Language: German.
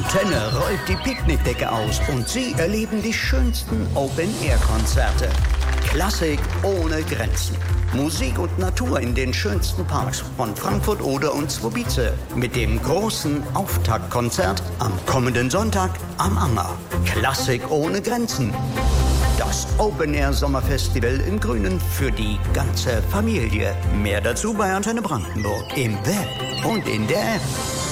Antenne rollt die Picknickdecke aus und Sie erleben die schönsten Open-Air-Konzerte. Klassik ohne Grenzen. Musik und Natur in den schönsten Parks von Frankfurt, Oder und Zwobice. Mit dem großen Auftaktkonzert am kommenden Sonntag am Anger. Klassik ohne Grenzen. Das Open-Air-Sommerfestival im Grünen für die ganze Familie. Mehr dazu bei Antenne Brandenburg im Web und in der App.